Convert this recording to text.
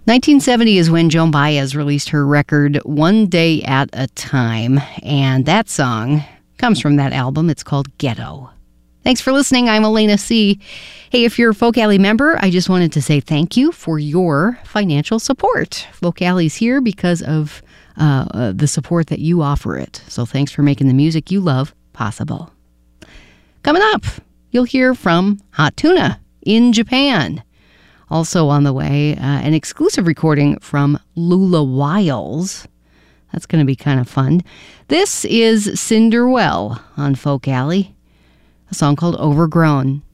1970 is when Joan Baez released her record One Day at a Time, and that song comes from that album. It's called Ghetto. Thanks for listening. I'm Elena C. Hey, if you're a Folk Alley member, I just wanted to say thank you for your financial support. Folk Alley's here because of the support that you offer it. So thanks for making the music you love possible. Coming up, you'll hear from Hot Tuna in Japan. Also on the way, an exclusive recording from Lula Wiles. That's going to be kind of fun. This is Cinderwell on Folk Alley, a song called Overgrown.